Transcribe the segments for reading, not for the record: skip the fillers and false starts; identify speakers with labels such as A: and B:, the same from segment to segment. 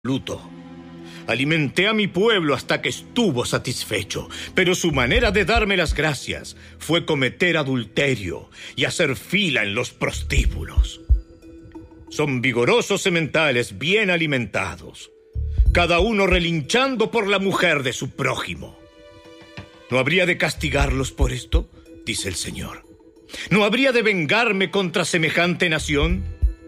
A: luto. Alimenté a mi pueblo hasta que estuvo satisfecho, pero su manera de darme las gracias fue cometer adulterio y hacer fila en los prostíbulos. Son vigorosos sementales bien alimentados, cada uno relinchando por la mujer de su prójimo. ¿No habría de castigarlos por esto?, dice el Señor. ¿No habría de vengarme contra semejante nación?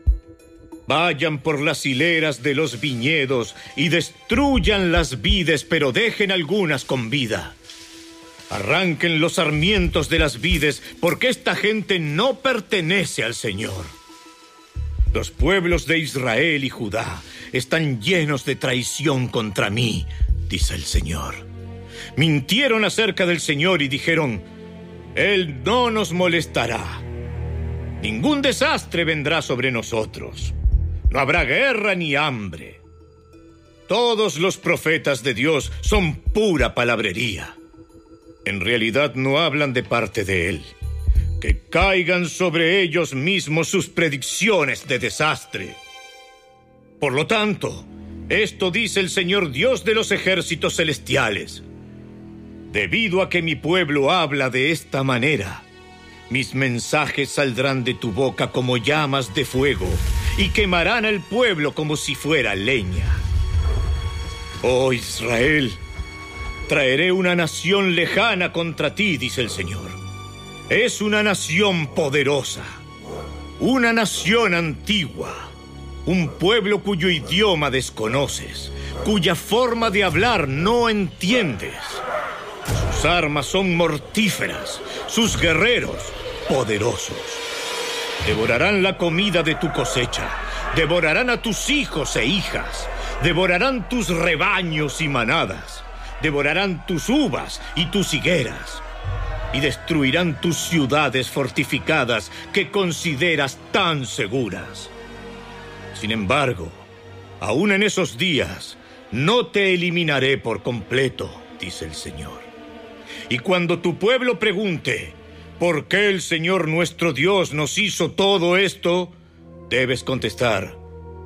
A: Vayan por las hileras de los viñedos y destruyan las vides, pero dejen algunas con vida. Arranquen los sarmientos de las vides, porque esta gente no pertenece al Señor. Los pueblos de Israel y Judá están llenos de traición contra mí, dice el Señor. Mintieron acerca del Señor y dijeron: Él no nos molestará. Ningún desastre vendrá sobre nosotros. No habrá guerra ni hambre. Todos los profetas de Dios son pura palabrería. En realidad no hablan de parte de Él. Que caigan sobre ellos mismos sus predicciones de desastre. Por lo tanto, esto dice el Señor Dios de los ejércitos celestiales: debido a que mi pueblo habla de esta manera, mis mensajes saldrán de tu boca como llamas de fuego y quemarán al pueblo como si fuera leña. Oh Israel, traeré una nación lejana contra ti, dice el Señor. Es una nación poderosa, una nación antigua, un pueblo cuyo idioma desconoces, cuya forma de hablar no entiendes. Sus armas son mortíferas, sus guerreros poderosos. Devorarán la comida de tu cosecha, devorarán a tus hijos e hijas, devorarán tus rebaños y manadas, devorarán tus uvas y tus higueras, y destruirán tus ciudades fortificadas que consideras tan seguras. Sin embargo, aún en esos días, no te eliminaré por completo, dice el Señor. Y cuando tu pueblo pregunte: ¿por qué el Señor nuestro Dios nos hizo todo esto?, debes contestar: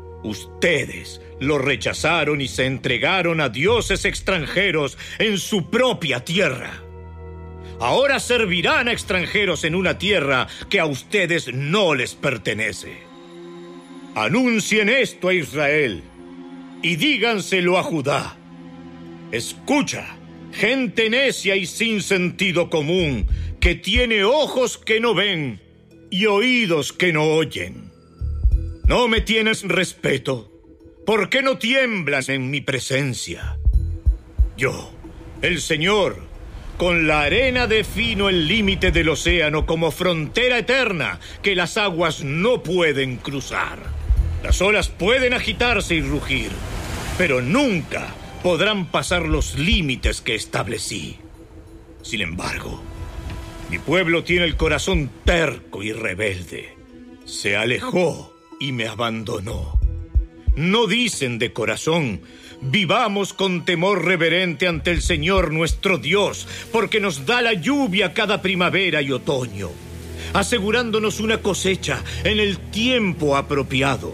A: ustedes lo rechazaron y se entregaron a dioses extranjeros en su propia tierra. Ahora servirán a extranjeros en una tierra que a ustedes no les pertenece. Anuncien esto a Israel y díganselo a Judá. Escucha, gente necia y sin sentido común, que tiene ojos que no ven y oídos que no oyen. ¿No me tienes respeto? ¿Por qué no tiemblas en mi presencia? Yo, el Señor, con la arena defino el límite del océano como frontera eterna que las aguas no pueden cruzar. Las olas pueden agitarse y rugir, pero nunca podrán pasar los límites que establecí. Sin embargo, mi pueblo tiene el corazón terco y rebelde. Se alejó y me abandonó. No dicen de corazón: vivamos con temor reverente ante el Señor nuestro Dios, porque nos da la lluvia cada primavera y otoño, asegurándonos una cosecha en el tiempo apropiado.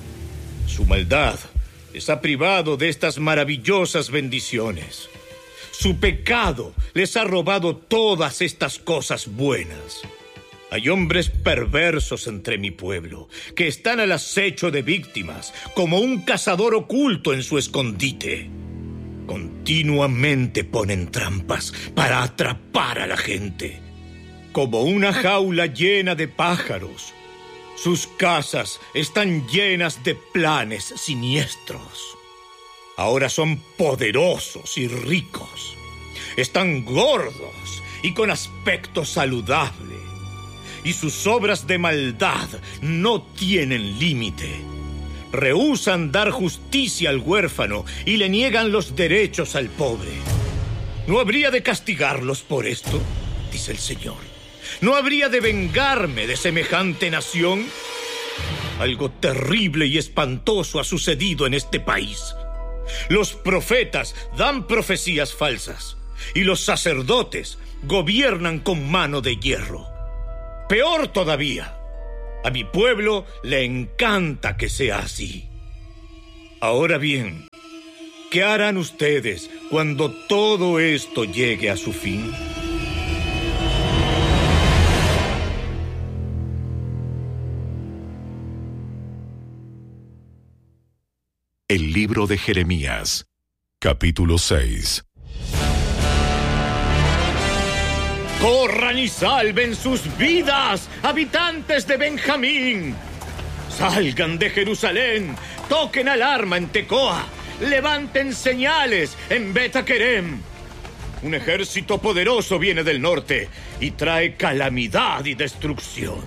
A: Su maldad les ha privado de estas maravillosas bendiciones. Su pecado les ha robado todas estas cosas buenas. Hay hombres perversos entre mi pueblo, que están al acecho de víctimas, como un cazador oculto en su escondite. Continuamente ponen trampas para atrapar a la gente, como una jaula llena de pájaros. Sus casas están llenas de planes siniestros. Ahora son poderosos y ricos. Están gordos y con aspecto saludable. Y sus obras de maldad no tienen límite. Rehúsan dar justicia al huérfano y le niegan los derechos al pobre. ¿No habría de castigarlos por esto?, dice el Señor. ¿No habría de vengarme de semejante nación? Algo terrible y espantoso ha sucedido en este país. Los profetas dan profecías falsas y los sacerdotes gobiernan con mano de hierro. Peor todavía, a mi pueblo le encanta que sea así. Ahora bien, ¿qué harán ustedes cuando todo esto llegue a su fin?
B: El libro de Jeremías, capítulo 6.
A: ¡Corran y salven sus vidas, habitantes de Benjamín! ¡Salgan de Jerusalén! ¡Toquen alarma en Tecoa! ¡Levanten señales en Bet-Hakerem! Un ejército poderoso viene del norte y trae calamidad y destrucción.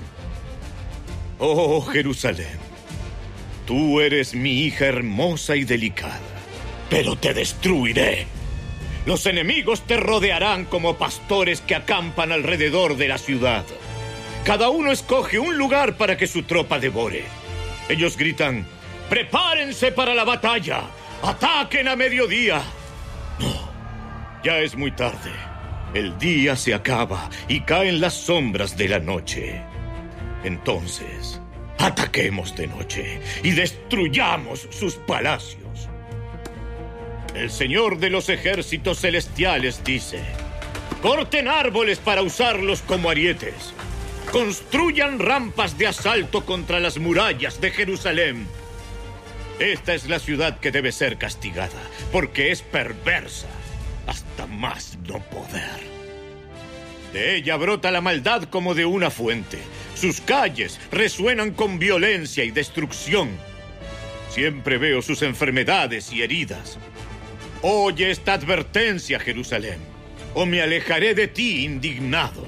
A: ¡Oh, Jerusalén! Tú eres mi hija hermosa y delicada, pero te destruiré. Los enemigos te rodearán como pastores que acampan alrededor de la ciudad. Cada uno escoge un lugar para que su tropa devore. Ellos gritan: ¡prepárense para la batalla! ¡Ataquen a mediodía! No, ya es muy tarde. El día se acaba y caen las sombras de la noche. Entonces, ataquemos de noche y destruyamos sus palacios. El Señor de los ejércitos celestiales dice: corten árboles para usarlos como arietes. Construyan rampas de asalto contra las murallas de Jerusalén. Esta es la ciudad que debe ser castigada, porque es perversa hasta más no poder. De ella brota la maldad como de una fuente. Sus calles resuenan con violencia y destrucción. Siempre veo sus enfermedades y heridas. Oye esta advertencia, Jerusalén, o me alejaré de ti indignado.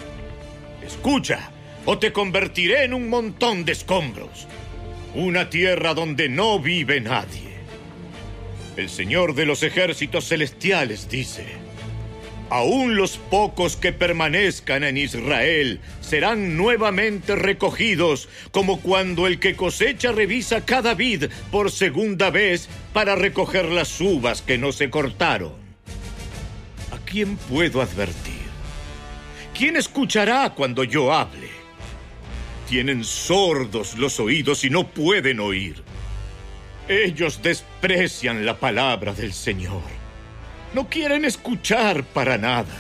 A: Escucha, o te convertiré en un montón de escombros, una tierra donde no vive nadie. El Señor de los ejércitos celestiales dice: aún los pocos que permanezcan en Israel serán nuevamente recogidos, como cuando el que cosecha revisa cada vid por segunda vez para recoger las uvas que no se cortaron. ¿A quién puedo advertir? ¿Quién escuchará cuando yo hable? Tienen sordos los oídos y no pueden oír. Ellos desprecian la palabra del Señor. No quieren escuchar para nada.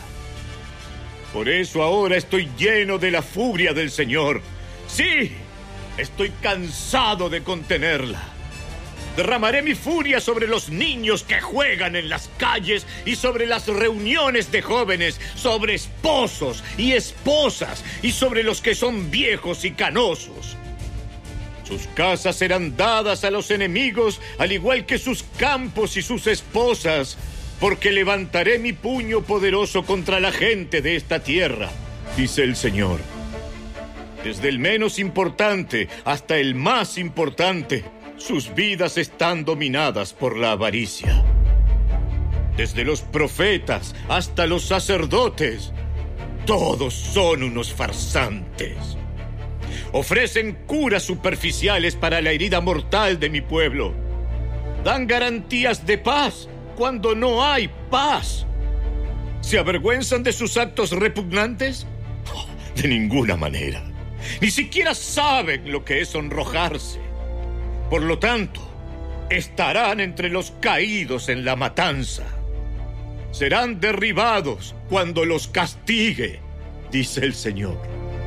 A: Por eso ahora estoy lleno de la furia del Señor. Sí, estoy cansado de contenerla. Derramaré mi furia sobre los niños que juegan en las calles y sobre las reuniones de jóvenes, sobre esposos y esposas y sobre los que son viejos y canosos. Sus casas serán dadas a los enemigos, al igual que sus campos y sus esposas, porque levantaré mi puño poderoso contra la gente de esta tierra, dice el Señor. Desde el menos importante hasta el más importante, sus vidas están dominadas por la avaricia. Desde los profetas hasta los sacerdotes, todos son unos farsantes. Ofrecen curas superficiales para la herida mortal de mi pueblo. Dan garantías de paz cuando no hay paz. ¿Se avergüenzan de sus actos repugnantes? Oh, de ninguna manera. Ni siquiera saben lo que es sonrojarse. Por lo tanto, estarán entre los caídos en la matanza. Serán derribados cuando los castigue, dice el Señor.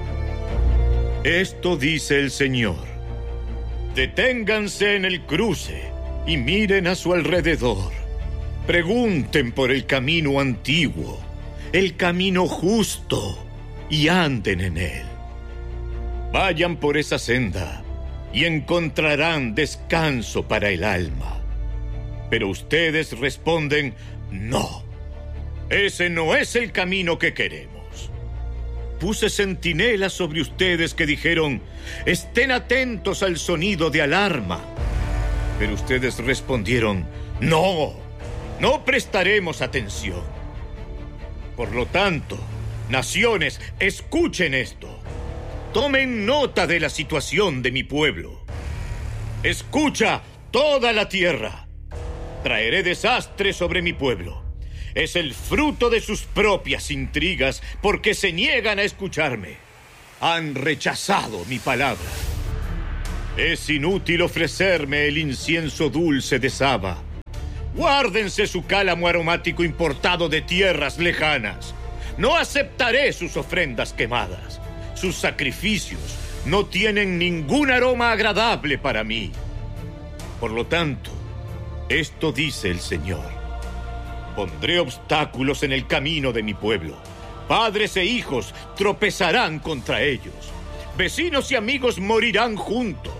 A: Esto dice el Señor: deténganse en el cruce y miren a su alrededor. Pregunten por el camino antiguo, el camino justo, y anden en él. Vayan por esa senda y encontrarán descanso para el alma. Pero ustedes responden: no, ese no es el camino que queremos. Puse centinelas sobre ustedes que dijeron: estén atentos al sonido de alarma. Pero ustedes respondieron: no, no prestaremos atención. Por lo tanto, naciones, escuchen esto. Tomen nota de la situación de mi pueblo. Escucha toda la tierra. Traeré desastre sobre mi pueblo. Es el fruto de sus propias intrigas, porque se niegan a escucharme. Han rechazado mi palabra. Es inútil ofrecerme el incienso dulce de Saba. Guárdense su cálamo aromático importado de tierras lejanas. No aceptaré sus ofrendas quemadas. Sus sacrificios no tienen ningún aroma agradable para mí. Por lo tanto, esto dice el Señor: pondré obstáculos en el camino de mi pueblo. Padres e hijos tropezarán contra ellos. Vecinos y amigos morirán juntos.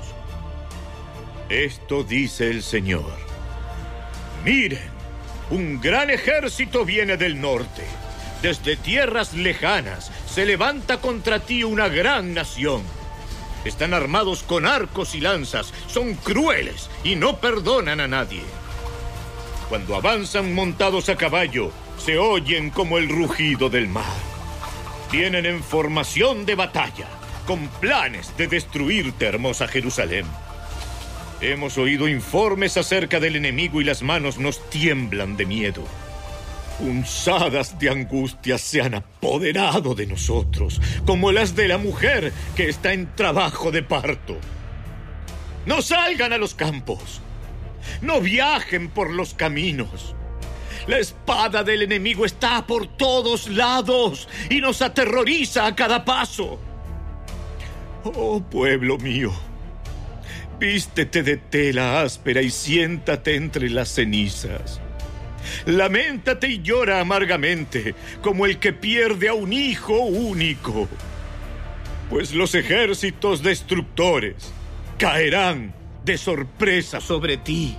A: Esto dice el Señor: miren, un gran ejército viene del norte. Desde tierras lejanas se levanta contra ti una gran nación. Están armados con arcos y lanzas, son crueles y no perdonan a nadie. Cuando avanzan montados a caballo, se oyen como el rugido del mar. Vienen en formación de batalla, con planes de destruirte, hermosa Jerusalén. Hemos oído informes acerca del enemigo y las manos nos tiemblan de miedo. Punzadas de angustia se han apoderado de nosotros, como las de la mujer que está en trabajo de parto. No salgan a los campos, no viajen por los caminos. La espada del enemigo está por todos lados y nos aterroriza a cada paso. Oh, pueblo mío, vístete de tela áspera y siéntate entre las cenizas. Laméntate y llora amargamente, como el que pierde a un hijo único. Pues los ejércitos destructores caerán de sorpresa sobre ti.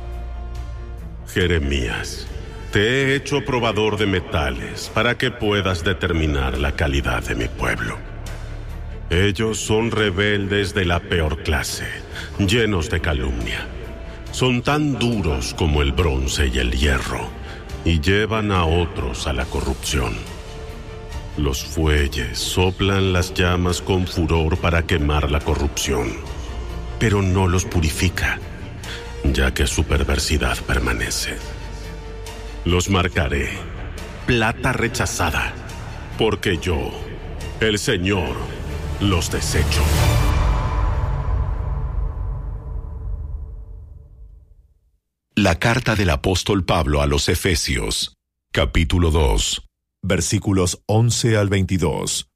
C: Jeremías, te he hecho probador de metales para que puedas determinar la calidad de mi pueblo. Ellos son rebeldes de la peor clase, llenos de calumnia. Son tan duros como el bronce y el hierro, y llevan a otros a la corrupción. Los fuelles soplan las llamas con furor para quemar la corrupción, pero no los purifica, ya que su perversidad permanece. Los marcaré, plata rechazada, porque yo, el Señor, los desecho.
B: La carta del apóstol Pablo a los Efesios, capítulo 2, versículos 11 al 22.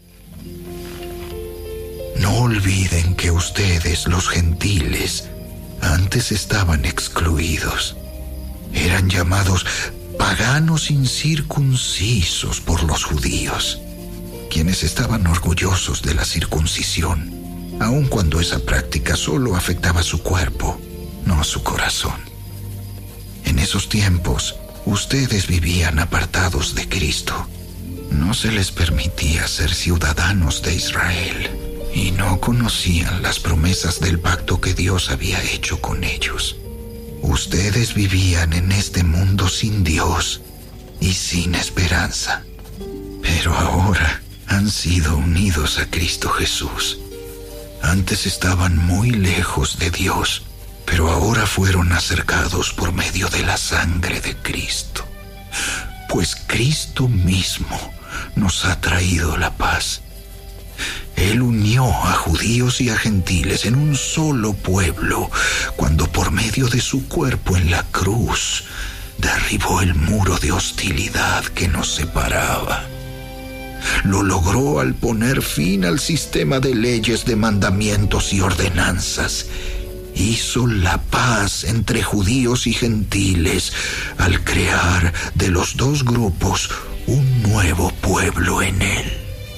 D: No olviden que ustedes, los gentiles, antes estaban excluidos. Eran llamados paganos incircuncisos por los judíos, quienes estaban orgullosos de la circuncisión, aun cuando esa práctica solo afectaba su cuerpo, no su corazón. En esos tiempos, ustedes vivían apartados de Cristo. No se les permitía ser ciudadanos de Israel y no conocían las promesas del pacto que Dios había hecho con ellos. Ustedes vivían en este mundo sin Dios y sin esperanza. Pero ahora han sido unidos a Cristo Jesús. Antes estaban muy lejos de Dios, pero ahora fueron acercados por medio de la sangre de Cristo. Pues Cristo mismo nos ha traído la paz. Él unió a judíos y a gentiles en un solo pueblo, cuando por medio de su cuerpo en la cruz derribó el muro de hostilidad que nos separaba. Lo logró al poner fin al sistema de leyes, de mandamientos y ordenanzas. Hizo la paz entre judíos y gentiles al crear de los dos grupos un nuevo pueblo en él.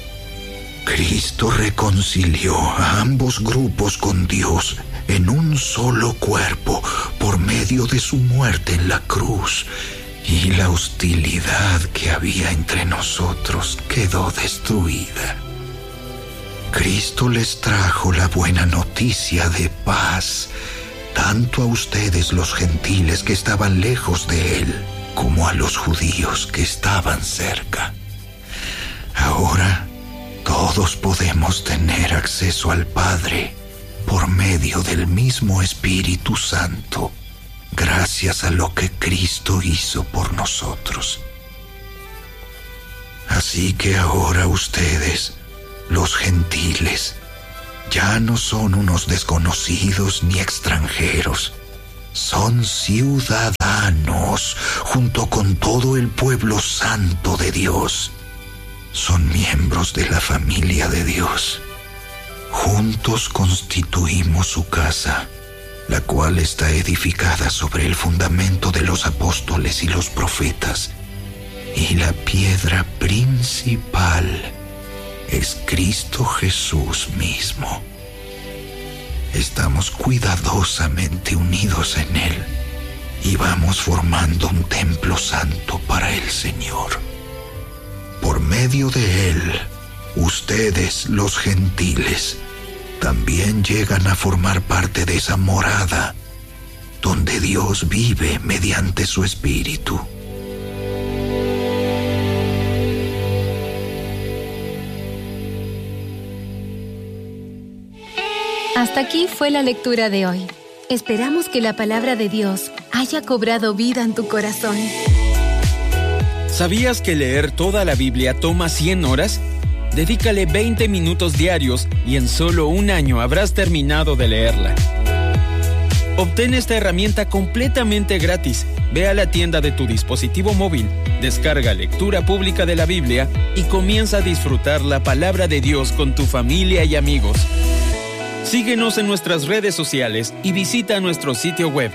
D: Cristo reconcilió a ambos grupos con Dios en un solo cuerpo por medio de su muerte en la cruz, y la hostilidad que había entre nosotros quedó destruida. Cristo les trajo la buena noticia de paz, tanto a ustedes los gentiles que estaban lejos de Él, como a los judíos que estaban cerca. Ahora, todos podemos tener acceso al Padre por medio del mismo Espíritu Santo, gracias a lo que Cristo hizo por nosotros. Así que ahora ustedes, los gentiles, Ya no son unos desconocidos ni extranjeros. Son ciudadanos junto con todo el pueblo santo de Dios. Son miembros de la familia de Dios. Juntos constituimos su casa, la cual está edificada sobre el fundamento de los apóstoles y los profetas. Y la piedra principal es Cristo Jesús mismo. Estamos cuidadosamente unidos en Él y vamos formando un templo santo para el Señor. Por medio de Él, ustedes, los gentiles, también llegan a formar parte de esa morada donde Dios vive mediante su Espíritu.
E: Hasta aquí fue la lectura de hoy. Esperamos que la palabra de Dios haya cobrado vida en tu corazón.
F: ¿Sabías que leer toda la Biblia toma 100 horas? Dedícale 20 minutos diarios y en solo un año habrás terminado de leerla. Obtén esta herramienta completamente gratis. Ve a la tienda de tu dispositivo móvil, descarga Lectura Pública de la Biblia y comienza a disfrutar la palabra de Dios con tu familia y amigos. Síguenos en nuestras redes sociales y visita nuestro sitio web,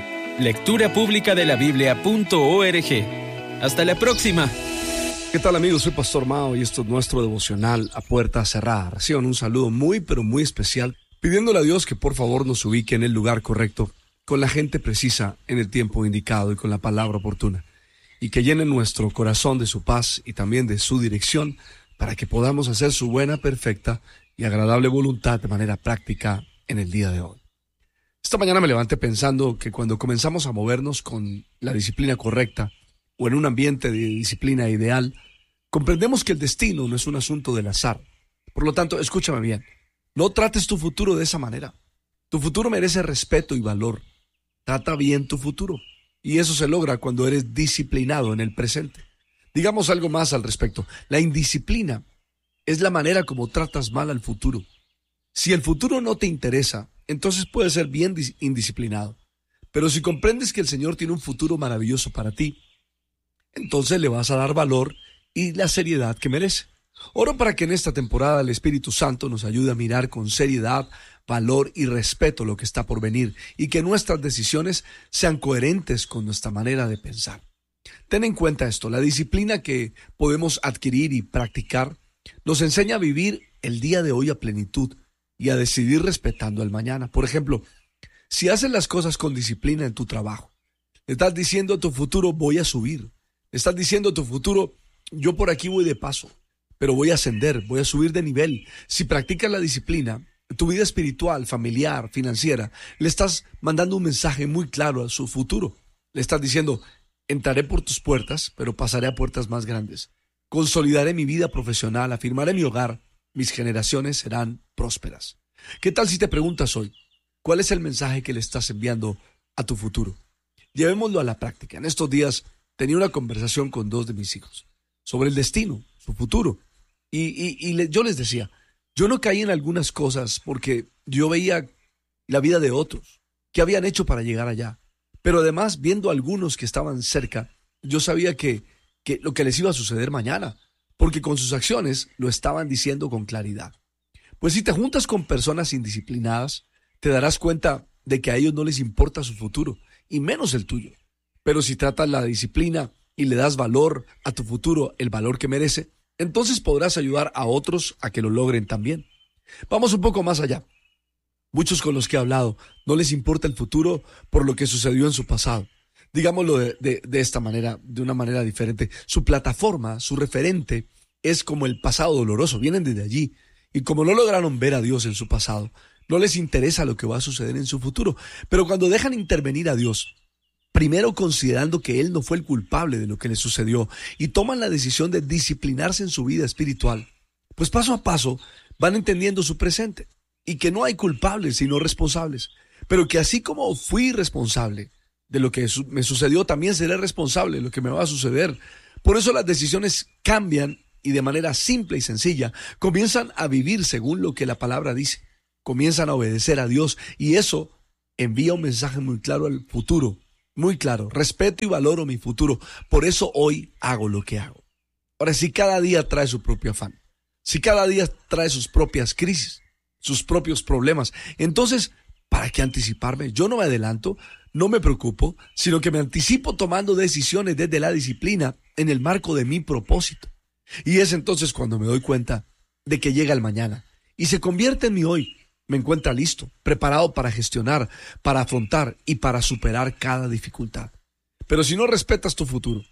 F: lecturapublicadelabiblia.org. Hasta la próxima.
G: ¿Qué tal, amigos? Soy Pastor Mao y esto es nuestro devocional A Puerta Cerrada. Reciban un saludo muy pero muy especial, pidiéndole a Dios que por favor nos ubique en el lugar correcto, con la gente precisa en el tiempo indicado y con la palabra oportuna, y que llene nuestro corazón de su paz y también de su dirección para que podamos hacer su buena, perfecta y agradable voluntad de manera práctica en el día de hoy. Esta mañana me levanté pensando que cuando comenzamos a movernos con la disciplina correcta o en un ambiente de disciplina ideal, comprendemos que el destino no es un asunto del azar. Por lo tanto, escúchame bien, no trates tu futuro de esa manera. Tu futuro merece respeto y valor. Trata bien tu futuro, y eso se logra cuando eres disciplinado en el presente. Digamos algo más al respecto. La indisciplina es la manera como tratas mal al futuro. Si el futuro no te interesa, entonces puedes ser bien indisciplinado. Pero si comprendes que el Señor tiene un futuro maravilloso para ti, entonces le vas a dar valor y la seriedad que merece. Oro para que en esta temporada el Espíritu Santo nos ayude a mirar con seriedad, valor y respeto lo que está por venir y que nuestras decisiones sean coherentes con nuestra manera de pensar. Ten en cuenta esto, la disciplina que podemos adquirir y practicar nos enseña a vivir el día de hoy a plenitud y a decidir respetando el mañana. Por ejemplo, si haces las cosas con disciplina en tu trabajo, le estás diciendo a tu futuro voy a subir, le estás diciendo a tu futuro yo por aquí voy de paso, pero voy a ascender, voy a subir de nivel. Si practicas la disciplina, tu vida espiritual, familiar, financiera, le estás mandando un mensaje muy claro a su futuro. Le estás diciendo, entraré por tus puertas, pero pasaré a puertas más grandes. Consolidaré mi vida profesional, afirmaré mi hogar, mis generaciones serán prósperas. ¿Qué tal si te preguntas hoy, cuál es el mensaje que le estás enviando a tu futuro? Llevémoslo a la práctica. En estos días tenía una conversación con 2 de mis hijos sobre el destino, su futuro. Yo les decía, yo no caí en algunas cosas porque yo veía la vida de otros, que habían hecho para llegar allá. Pero además, viendo a algunos que estaban cerca, yo sabía que lo que les iba a suceder mañana, porque con sus acciones lo estaban diciendo con claridad. Pues si te juntas con personas indisciplinadas, te darás cuenta de que a ellos no les importa su futuro, y menos el tuyo. Pero si tratas la disciplina y le das valor a tu futuro, el valor que merece, entonces podrás ayudar a otros a que lo logren también. Vamos un poco más allá. Muchos con los que he hablado no les importa el futuro por lo que sucedió en su pasado. Digámoslo de esta manera, de una manera diferente. Su plataforma, su referente, es como el pasado doloroso. Vienen desde allí. Y como no lograron ver a Dios en su pasado, no les interesa lo que va a suceder en su futuro. Pero cuando dejan intervenir a Dios, primero considerando que Él no fue el culpable de lo que les sucedió, y toman la decisión de disciplinarse en su vida espiritual, pues paso a paso van entendiendo su presente. Y que no hay culpables sino responsables. Pero que así como fui responsable de lo que me sucedió, también seré responsable de lo que me va a suceder. Por eso las decisiones cambian y de manera simple y sencilla comienzan a vivir según lo que la palabra dice. comienzan a obedecer a Dios y eso envía un mensaje muy claro al futuro, muy claro. Respeto y valoro mi futuro, por eso hoy hago lo que hago. Ahora, si cada día trae su propio afán, si cada día trae sus propias crisis, sus propios problemas, entonces, ¿para qué anticiparme? Yo no me adelanto, no me preocupo, sino que me anticipo tomando decisiones desde la disciplina en el marco de mi propósito. Y es entonces cuando me doy cuenta de que llega el mañana y se convierte en mi hoy. Me encuentra listo, preparado para gestionar, para afrontar y para superar cada dificultad. Pero si no respetas tu futuro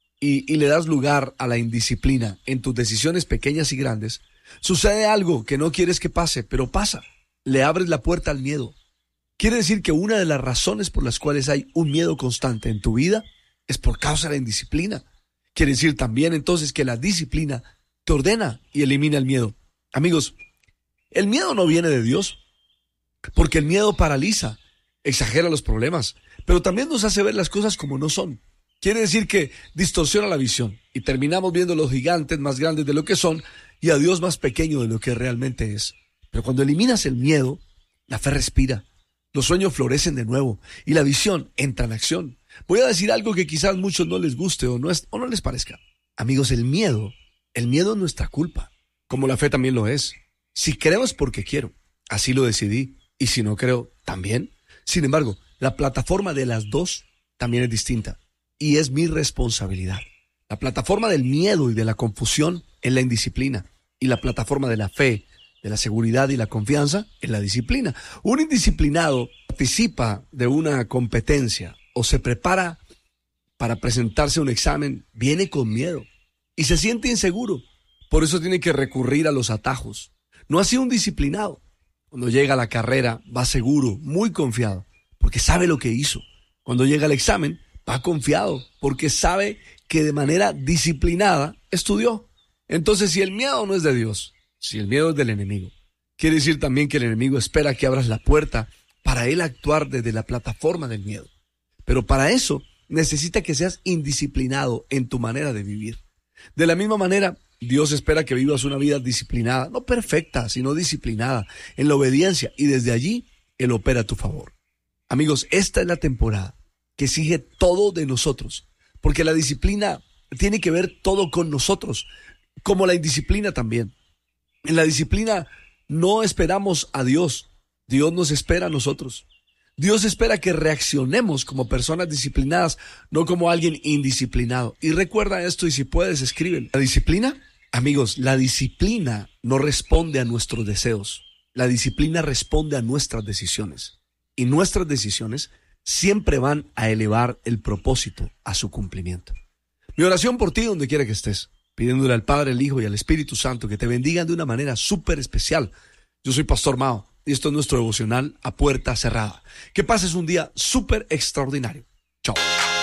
G: y le das lugar a la indisciplina en tus decisiones pequeñas y grandes, sucede algo que no quieres que pase, pero pasa. Le abres la puerta al miedo. Quiere decir que una de las razones por las cuales hay un miedo constante en tu vida es por causa de la indisciplina. Quiere decir también entonces que la disciplina te ordena y elimina el miedo. Amigos, el miedo no viene de Dios, porque el miedo paraliza, exagera los problemas, pero también nos hace ver las cosas como no son. Quiere decir que distorsiona la visión y terminamos viendo a los gigantes más grandes de lo que son y a Dios más pequeño de lo que realmente es. Pero cuando eliminas el miedo, la fe respira, los sueños florecen de nuevo y la visión entra en acción. Voy a decir algo que quizás a muchos no les guste o no les parezca. Amigos, el miedo es nuestra culpa, como la fe también lo es. Si creo es porque quiero, así lo decidí, y si no creo, también. Sin embargo, la plataforma de las dos también es distinta, y es mi responsabilidad. La plataforma del miedo y de la confusión es la indisciplina, y la plataforma de la fe, de la seguridad y la confianza es la disciplina. Un indisciplinado participa de una competencia o se prepara para presentarse a un examen, viene con miedo y se siente inseguro. Por eso tiene que recurrir a los atajos. No ha sido un disciplinado. Cuando llega a la carrera va seguro, muy confiado, porque sabe lo que hizo. Cuando llega al examen va confiado, porque sabe que de manera disciplinada estudió. Entonces, si el miedo no es de Dios, si el miedo es del enemigo, quiere decir también que el enemigo espera que abras la puerta para él actuar desde la plataforma del miedo. Pero para eso necesita que seas indisciplinado en tu manera de vivir. De la misma manera, Dios espera que vivas una vida disciplinada, no perfecta, sino disciplinada, en la obediencia, y desde allí Él opera a tu favor. Amigos, esta es la temporada que exige todo de nosotros, porque la disciplina tiene que ver todo con nosotros, como la indisciplina también. En la disciplina no esperamos a Dios, Dios nos espera a nosotros. Dios espera que reaccionemos como personas disciplinadas, no como alguien indisciplinado. Y recuerda esto, y si puedes, escríbelo. La disciplina, amigos, la disciplina no responde a nuestros deseos. La disciplina responde a nuestras decisiones. Y nuestras decisiones siempre van a elevar el propósito a su cumplimiento. Mi oración por ti, donde quiera que estés, pidiéndole al Padre, al Hijo y al Espíritu Santo que te bendigan de una manera súper especial. Yo soy Pastor Mao. Y esto es nuestro devocional a puerta cerrada. Que pases un día súper extraordinario.